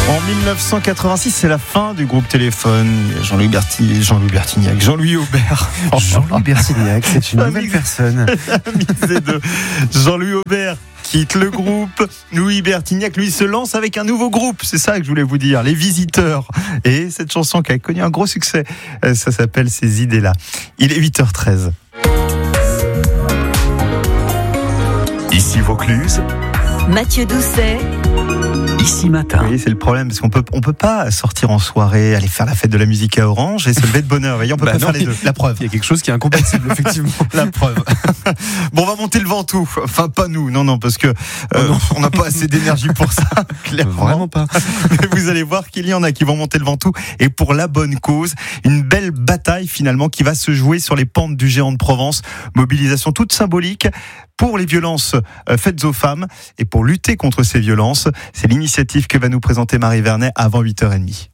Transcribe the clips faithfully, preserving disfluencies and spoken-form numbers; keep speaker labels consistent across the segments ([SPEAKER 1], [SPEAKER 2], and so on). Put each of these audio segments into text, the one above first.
[SPEAKER 1] En dix-neuf cent quatre-vingt-six, c'est la fin du groupe Téléphone. Jean-Louis Berti... Jean-Louis Bertignac, Jean-Louis Aubert.
[SPEAKER 2] Jean-Louis Bertignac, c'est une nouvelle personne.
[SPEAKER 1] de Jean-Louis Aubert quitte le groupe. Louis Bertignac, lui, se lance avec un nouveau groupe. C'est ça que je voulais vous dire, Les Visiteurs. Et cette chanson qui a connu un gros succès, ça s'appelle Ces idées-là. Il est huit heures treize.
[SPEAKER 3] Ici Vaucluse.
[SPEAKER 4] Mathieu Doucet.
[SPEAKER 3] Ici Matin.
[SPEAKER 1] Oui, c'est le problème, parce qu'on peut, on peut pas sortir en soirée, aller faire la fête de la musique à Orange et se lever de bonne heure. Voyez, on peut bah pas non, faire les deux. La preuve.
[SPEAKER 2] Il y a quelque chose qui est incompatible, effectivement.
[SPEAKER 1] La preuve. Bon, on va monter le Ventoux. Enfin, pas nous. Non, non, parce que euh, oh non. on n'a pas assez d'énergie pour ça. Clairement.
[SPEAKER 2] Vraiment pas.
[SPEAKER 1] Mais vous allez voir qu'il y en a qui vont monter le Ventoux, et pour la bonne cause. Une belle bataille, finalement, qui va se jouer sur les pentes du Géant de Provence. Mobilisation toute symbolique pour les violences faites aux femmes et pour lutter contre ces violences. C'est l'initiative que va nous présenter Marie Vernet avant huit heures trente.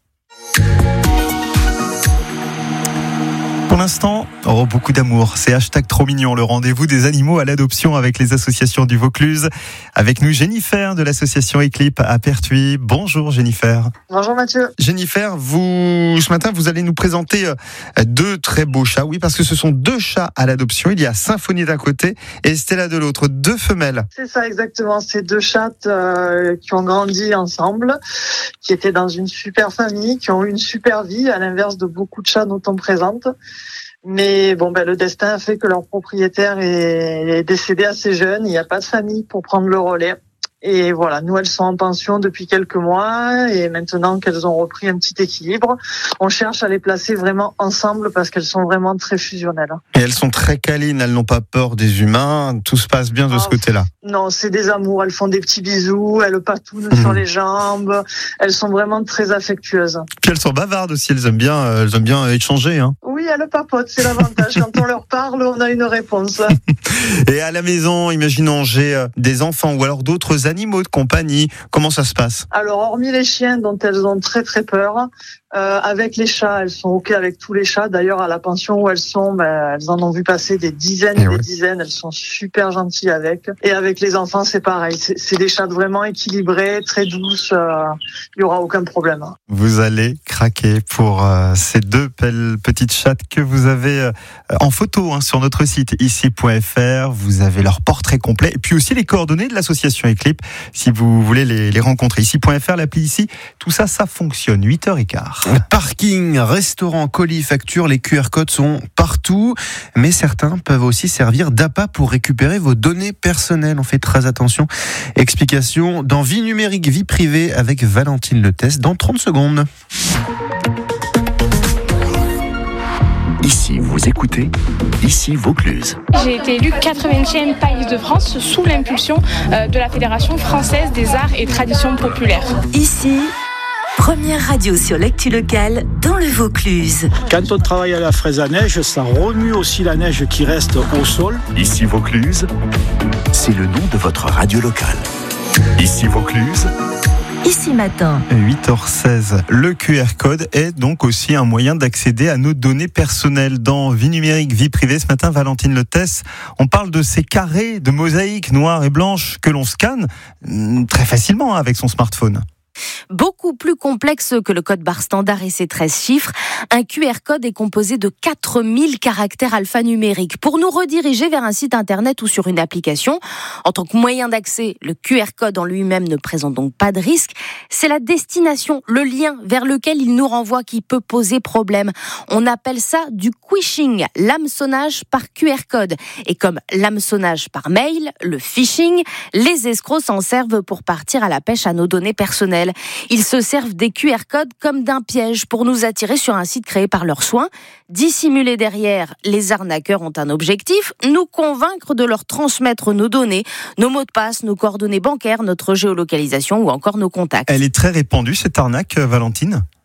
[SPEAKER 1] Pour l'instant, oh, beaucoup d'amour. C'est hashtag trop mignon, le rendez-vous des animaux à l'adoption avec les associations du Vaucluse. Avec nous, Jennifer de l'association Eclipse à Pertuis. Bonjour Jennifer.
[SPEAKER 5] Bonjour Mathieu.
[SPEAKER 1] Jennifer, vous, ce matin, vous allez nous présenter deux très beaux chats. Oui, parce que ce sont deux chats à l'adoption. Il y a Symphonie d'un côté et Stella de l'autre. Deux femelles.
[SPEAKER 5] C'est ça exactement. C'est deux chattes euh, qui ont grandi ensemble, qui étaient dans une super famille, qui ont eu une super vie, à l'inverse de beaucoup de chats dont on présente. Mais bon, ben, le destin a fait que leur propriétaire est décédé assez jeune. Il n'y a pas de famille pour prendre le relais. Et voilà, nous, elles sont en pension depuis quelques mois. Et maintenant qu'elles ont repris un petit équilibre, on cherche à les placer vraiment ensemble parce qu'elles sont vraiment très fusionnelles.
[SPEAKER 1] Et elles sont très câlines, elles n'ont pas peur des humains. Tout se passe bien de ah, ce côté-là.
[SPEAKER 5] Non, c'est des amours. Elles font des petits bisous, elles patounent mmh. sur les jambes. Elles sont vraiment très affectueuses.
[SPEAKER 1] Puis elles sont bavardes aussi. Elles aiment bien, elles aiment bien échanger, hein.
[SPEAKER 5] Oui, elles papotent, c'est l'avantage. Quand on leur parle, on a une réponse.
[SPEAKER 1] Et à la maison, imaginons, j'ai des enfants ou alors d'autres animaux de compagnie. Comment ça se passe ?
[SPEAKER 5] Alors, hormis les chiens dont elles ont très très peur, euh, avec les chats, elles sont ok avec tous les chats. D'ailleurs, à la pension où elles sont, ben, elles en ont vu passer des dizaines et, et des oui. dizaines. Elles sont super gentilles avec. Et avec les enfants, c'est pareil. C'est, c'est des chattes vraiment équilibrées, très douces. Il euh, y aura aucun problème.
[SPEAKER 1] Vous allez craquer pour euh, ces deux belles petites chattes que vous avez euh, en photo hein, sur notre site ici point f r. Vous avez leur portrait complet et puis aussi les coordonnées de l'association Eclipse si vous voulez les, les rencontrer. ici point f r, l'appli ici, tout ça, ça fonctionne. huit heures quinze.
[SPEAKER 2] Parking, restaurant, colis, factures, les Q R codes sont partout, mais certains peuvent aussi servir d'appât pour récupérer vos données personnelles. On fait très attention. Explication dans Vie numérique, vie privée avec Valentine Letesse dans trente secondes.
[SPEAKER 3] Ici, vous écoutez, ici Vaucluse.
[SPEAKER 6] J'ai été élue quatre-vingtième Païs de France sous l'impulsion de la Fédération française des arts et traditions populaires.
[SPEAKER 4] Ici, première radio sur l'actu locale dans le Vaucluse.
[SPEAKER 7] Quand on travaille à la fraise à neige, ça remue aussi la neige qui reste au sol.
[SPEAKER 3] Ici Vaucluse, c'est le nom de votre radio locale. Ici Vaucluse.
[SPEAKER 4] Ici Matin.
[SPEAKER 1] huit heures seize. Le Q R code est donc aussi un moyen d'accéder à nos données personnelles. Dans Vie numérique, vie privée, ce matin, Valentine Letesse, on parle de ces carrés de mosaïques noires et blanches que l'on scanne très facilement avec son smartphone.
[SPEAKER 8] Beaucoup plus complexe que le code barre standard et ses treize chiffres, un Q R code est composé de quatre mille caractères alphanumériques pour nous rediriger vers un site internet ou sur une application. En tant que moyen d'accès, le Q R code en lui-même ne présente donc pas de risque. C'est la destination, le lien vers lequel il nous renvoie qui peut poser problème. On appelle ça du quishing, l'hameçonnage par Q R code. Et comme l'hameçonnage par mail, le phishing, les escrocs s'en servent pour partir à la pêche à nos données personnelles. Ils se servent des Q R codes comme d'un piège pour nous attirer sur un site créé par leurs soins. Dissimulés derrière, les arnaqueurs ont un objectif, nous convaincre de leur transmettre nos données, nos mots de passe, nos coordonnées bancaires, notre géolocalisation ou encore nos contacts.
[SPEAKER 1] Elle est très répandue cette arnaque, Valentine ?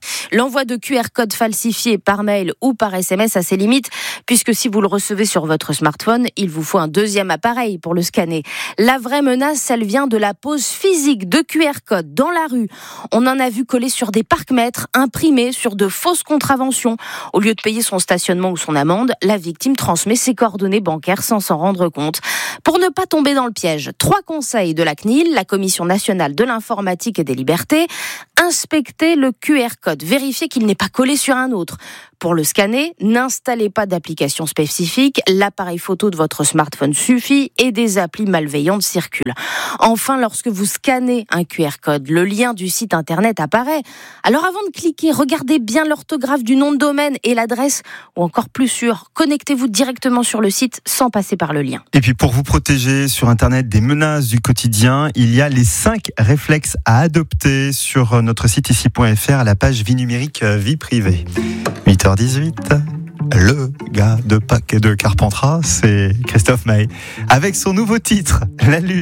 [SPEAKER 8] L'envoi de Q R code falsifié par mail ou par S M S a ses limites, puisque si vous le recevez sur votre smartphone, il vous faut un deuxième appareil pour le scanner. La vraie menace, elle vient de la pose physique de Q R code dans la rue. On en a vu coller sur des parcs-mètres, imprimés sur de fausses contraventions. Au lieu de payer son stationnement ou son amende, la victime transmet ses coordonnées bancaires sans s'en rendre compte. Pour ne pas tomber dans le piège, trois conseils de la C N I L, la Commission nationale de l'informatique et des libertés. Inspectez le Q R code, vérifiez qu'il n'est pas collé sur un autre. Pour le scanner, n'installez pas d'application spécifique, l'appareil photo de votre smartphone suffit et des applis malveillantes circulent. Enfin, lorsque vous scannez un Q R code, le lien du site internet apparaît. Alors avant de cliquer, regardez bien l'orthographe du nom de domaine et l'adresse, ou encore plus sûr, connectez-vous directement sur le site sans passer par le lien.
[SPEAKER 1] Et puis pour vous protéger sur internet des menaces du quotidien, il y a les cinq réflexes à adopter sur notre site ici point f r à la page vie numérique vie privée. huit heures dix-huit, le gars de Pâques et de Carpentras, c'est Christophe Maé, avec son nouveau titre, La Lune.